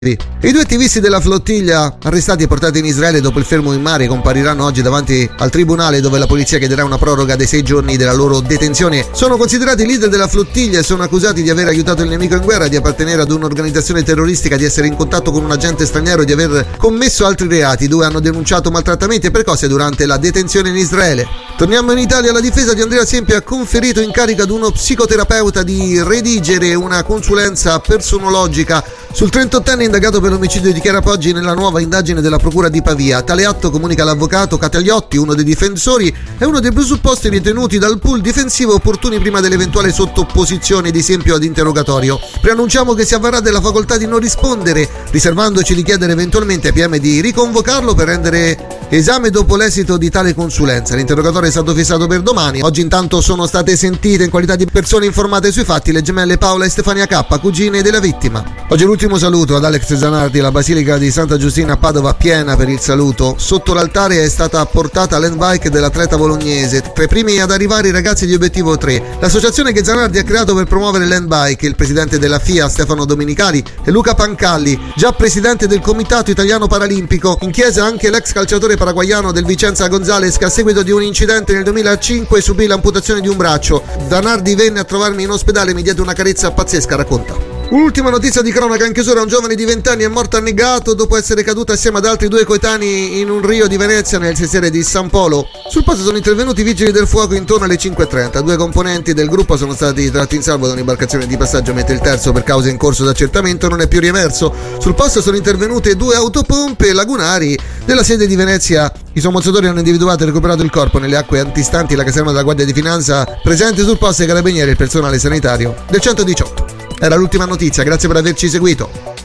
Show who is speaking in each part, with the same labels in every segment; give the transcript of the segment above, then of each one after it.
Speaker 1: I due attivisti della flottiglia arrestati e portati in Israele dopo il fermo in mare compariranno oggi davanti al tribunale, dove la polizia chiederà una proroga dei 6 giorni della loro detenzione. Sono considerati leader della flottiglia e sono accusati di aver aiutato il nemico in guerra, di appartenere ad un'organizzazione terroristica, di essere in contatto con un agente straniero e di aver commesso altri reati. I due hanno denunciato maltrattamenti e percosse durante la detenzione in Israele. Torniamo in Italia. La difesa di Andrea Siempi ha conferito incarico ad uno psicoterapeuta di redigere una consulenza personologica sul 38enne indagato per l'omicidio di Chiara Poggi nella nuova indagine della procura di Pavia. Tale atto, comunica l'avvocato Cataliotti, uno dei difensori, è uno dei presupposti ritenuti dal pool difensivo opportuni prima dell'eventuale sottoposizione di Siempi ad interrogatorio. Preannunciamo che si avvarrà della facoltà di non rispondere, riservandoci di chiedere eventualmente ai PM di riconvocarlo per rendere esame dopo l'esito di tale consulenza. L'interrogatorio è stato fissato per domani. Oggi intanto sono state sentite in qualità di persone informate sui fatti le gemelle Paola e Stefania K, cugine della vittima. Oggi l'ultimo saluto ad Alex Zanardi. La Basilica di Santa Giustina a Padova piena per il saluto. Sotto l'altare è stata portata l'handbike dell'atleta bolognese. Tra i primi ad arrivare i ragazzi di Obiettivo 3, l'associazione che Zanardi ha creato per promuovere l'handbike. Il presidente della FIA Stefano Domenicali e Luca Pancalli, già presidente del Comitato Italiano Paralimpico. In chiesa anche l'ex calciatore paraguaiano del Vicenza Gonzalez, che a seguito di un incidente nel 2005 subì l'amputazione di un braccio. Zanardi venne a trovarmi in ospedale e mi diede una carezza pazzesca, racconta. Ultima notizia di cronaca in chiusura: un giovane di 20 anni è morto annegato dopo essere caduto assieme ad altri 2 coetanei in un rio di Venezia nel sestiere di San Polo. Sul posto sono intervenuti i vigili del fuoco intorno alle 5:30. 2 componenti del gruppo sono stati tratti in salvo da un'imbarcazione di passaggio, mentre il terzo, per cause in corso d'accertamento, non è più riemerso. Sul posto sono intervenute 2 autopompe lagunari della sede di Venezia. I sommozzatori hanno individuato e recuperato il corpo nelle acque antistanti la caserma della Guardia di Finanza presente sul posto, e i carabinieri e il personale sanitario del 118. Era l'ultima notizia, grazie per averci seguito.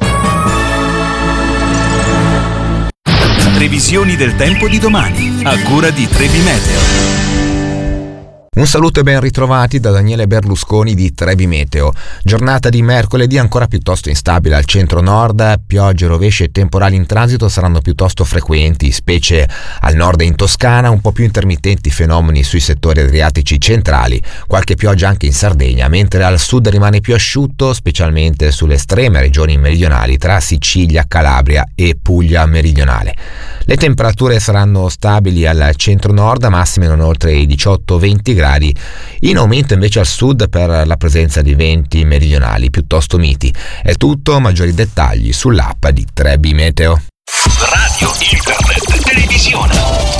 Speaker 2: Previsioni del tempo di domani, a cura di Trebi Meteo.
Speaker 3: Un saluto e ben ritrovati da Daniele Berlusconi di Trebi Meteo. Giornata di mercoledì ancora piuttosto instabile al centro-nord, piogge, rovesci e temporali in transito saranno piuttosto frequenti, specie al nord e in Toscana, un po' più intermittenti fenomeni sui settori adriatici centrali, qualche pioggia anche in Sardegna, mentre al sud rimane più asciutto, specialmente sulle estreme regioni meridionali tra Sicilia, Calabria e Puglia meridionale. Le temperature saranno stabili al centro-nord, massime non oltre i 18-20 gradi, in aumento invece al sud per la presenza di venti meridionali piuttosto miti. È tutto, maggiori dettagli sull'app di Trebi Meteo.
Speaker 2: Radio, internet, televisione.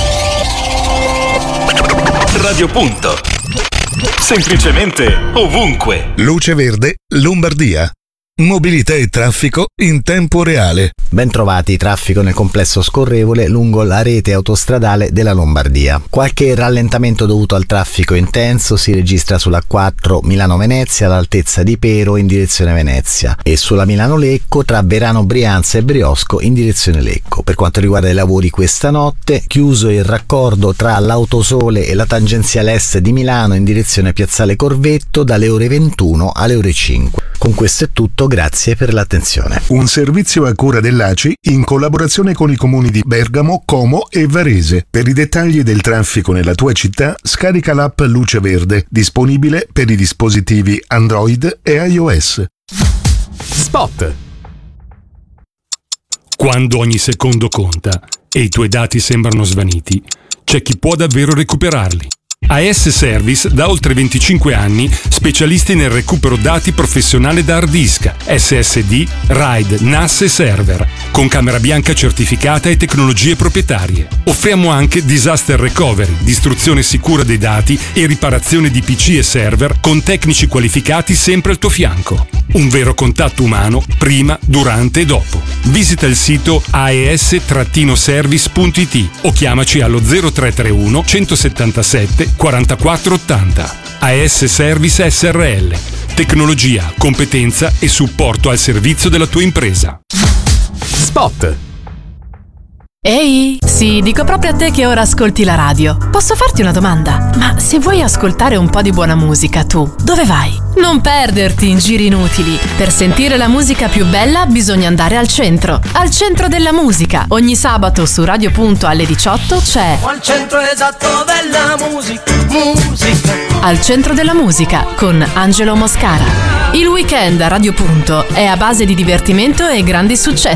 Speaker 2: Radio Punto. Semplicemente ovunque.
Speaker 4: Luce Verde, Lombardia. Mobilità e traffico in tempo reale.
Speaker 5: Ben trovati, traffico nel complesso scorrevole lungo la rete autostradale della Lombardia. Qualche rallentamento dovuto al traffico intenso si registra sulla 4 Milano-Venezia all'altezza di Pero in direzione Venezia e sulla Milano-Lecco tra Verano Brianza e Briosco in direzione Lecco. Per quanto riguarda i lavori questa notte, chiuso il raccordo tra l'Autosole e la tangenziale est di Milano in direzione Piazzale Corvetto dalle ore 21 alle ore 5. Con questo è tutto, grazie per l'attenzione.
Speaker 4: Un servizio a cura dell'ACI in collaborazione con i comuni di Bergamo, Como e Varese. Per i dettagli del traffico nella tua città, scarica l'app Luce Verde, disponibile per i dispositivi Android e iOS.
Speaker 6: Spot. Quando ogni secondo conta e i tuoi dati sembrano svaniti, c'è chi può davvero recuperarli. AS Service da oltre 25 anni, specialisti nel recupero dati professionale da hard disk, SSD, RAID, NAS e server, con camera bianca certificata e tecnologie proprietarie. Offriamo anche disaster recovery, distruzione sicura dei dati e riparazione di PC e server con tecnici qualificati sempre al tuo fianco. Un vero contatto umano prima, durante e dopo. Visita il sito aes-service.it o chiamaci allo 0331 177 4480. AS Service SRL. Tecnologia, competenza e supporto al servizio della tua impresa. Spot.
Speaker 7: Ehi, sì, dico proprio a te che ora ascolti la radio. Posso farti una domanda? Ma se vuoi ascoltare un po' di buona musica, tu dove vai? Non perderti in giri inutili. Per sentire la musica più bella bisogna andare al centro della musica. Ogni sabato su Radio Punto alle 18 c'è
Speaker 8: Al centro esatto della musica.
Speaker 7: Al centro della musica con Angelo Moscara. Il weekend a Radio Punto è a base di divertimento e grandi successi.